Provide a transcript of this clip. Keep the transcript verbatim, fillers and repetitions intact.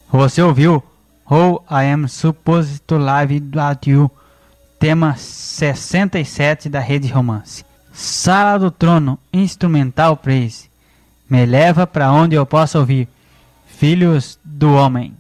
Você ouviu How I Am Supposed to Live Without You, tema sessenta e sete da Rede Romance. Sala do Trono, instrumental praise. Me leva para onde eu possa ouvir. Filhos do Homem.